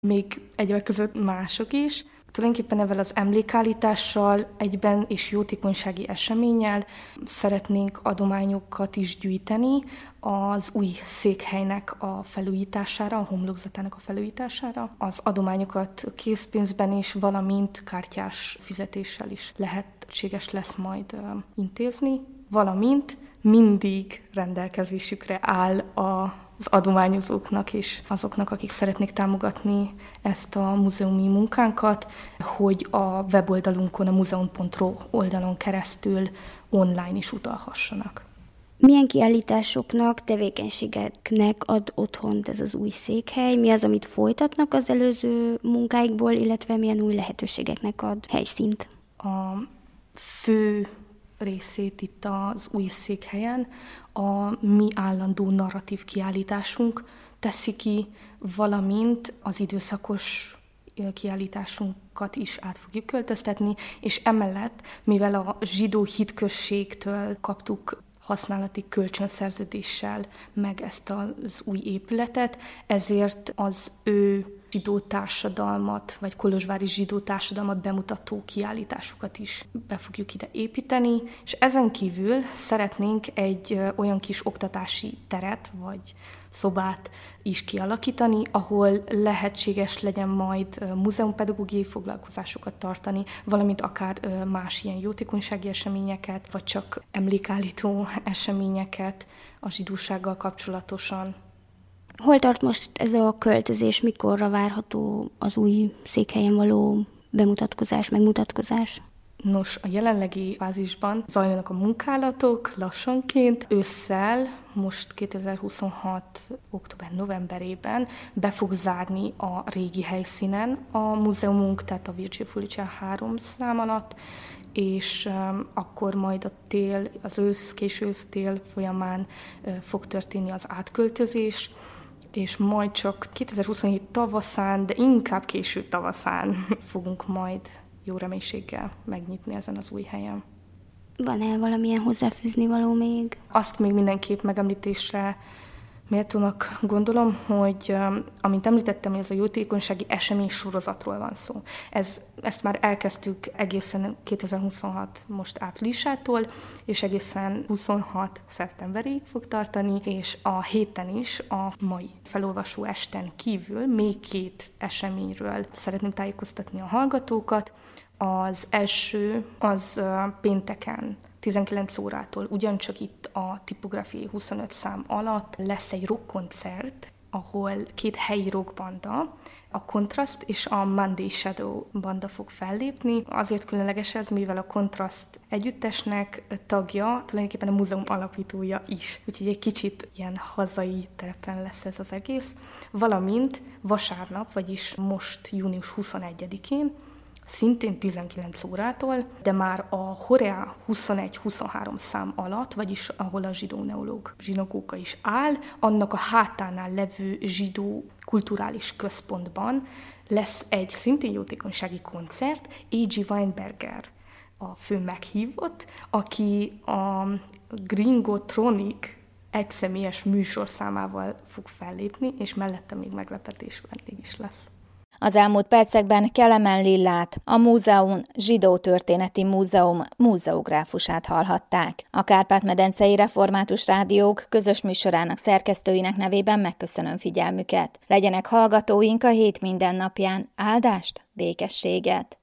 még egyebek között mások is. Tulajdonképpen ezzel az emlékállítással egyben és jótékonysági eseménnyel szeretnénk adományokat is gyűjteni az új székhelynek a felújítására, a homlokzatának a felújítására. Az adományokat készpénzben is, valamint kártyás fizetéssel is lehetséges lesz majd intézni, valamint mindig rendelkezésükre áll az adományozóknak és azoknak, akik szeretnék támogatni ezt a múzeumi munkánkat, hogy a weboldalunkon, a muzeum.ro oldalon keresztül online is utalhassanak. Milyen kiállításoknak, tevékenységeknek ad otthont ez az új székhely? Mi az, amit folytatnak az előző munkáikból, illetve milyen új lehetőségeknek ad helyszínt? A fő részét itt az új székhelyen a mi állandó narratív kiállításunk teszi ki, valamint az időszakos kiállításunkat is át fogjuk költöztetni, és emellett, mivel a zsidó hitközségtől kaptuk használati kölcsönszerződéssel meg ezt az új épületet, ezért az ő zsidó társadalmat, vagy kolozsvári zsidó társadalmat bemutató kiállításokat is be fogjuk ide építeni, és ezen kívül szeretnénk egy olyan kis oktatási teret, vagy szobát is kialakítani, ahol lehetséges legyen majd múzeumpedagógiai foglalkozásokat tartani, valamint akár más ilyen jótékonysági eseményeket, vagy csak emlékállító eseményeket a zsidósággal kapcsolatosan. Hol tart most ez a költözés, mikorra várható az új székhelyen való bemutatkozás, megmutatkozás? Nos, a jelenlegi fázisban zajlanak a munkálatok lassanként. Ősszel, most 2026. október-novemberében be fog zárni a régi helyszínen a múzeumunk, tehát a Virgil Fulicsa 3 szám alatt, és akkor majd a tél, az ősz, késő ősz-tél folyamán fog történni az átköltözés, és majd csak 2027 tavaszán, de inkább késő tavaszán fogunk majd jó reménységgel megnyitni ezen az új helyen. Van-e valamilyen hozzáfűzni való még? Azt még mindenképp megemlítésre méltónak gondolom, hogy amint említettem, hogy ez a jótékonysági esemény sorozatról van szó. Ezt már elkezdtük egészen 2026 most áprilisától, és egészen 26 szeptemberig fog tartani, és a héten is, a mai felolvasó esten kívül még 2 eseményről szeretném tájékoztatni a hallgatókat. Az első az pénteken 19 órától ugyancsak itt a tipográfiai 25 szám alatt lesz egy rockkoncert, ahol 2 helyi rockbanda, a Contrast és a Monday Shadow banda fog fellépni. Azért különleges ez, mivel a Contrast együttesnek tagja, tulajdonképpen a múzeum alapítója is. Úgyhogy egy kicsit ilyen hazai terepen lesz ez az egész. Valamint vasárnap, vagyis most június 21-én, szintén 19 órától, de már a Horea 21-23 szám alatt, vagyis ahol a zsidó neológ zsinagóga is áll, annak a hátánál levő zsidó kulturális központban lesz egy szintén jótékonysági koncert, A.G. Weinberger a fő meghívott, aki a Gringotronic egyszemélyes műsorszámával fog fellépni, és mellette még meglepetés vendég is lesz. Az elmúlt percekben Kelemen Lillát, a Múzeum Zsidó-történeti Múzeum múzeográfusát hallhatták. A Kárpát-medencei Református Rádiók közös műsorának szerkesztőinek nevében megköszönöm figyelmüket. Legyenek hallgatóink a hét minden napján áldást, békességet!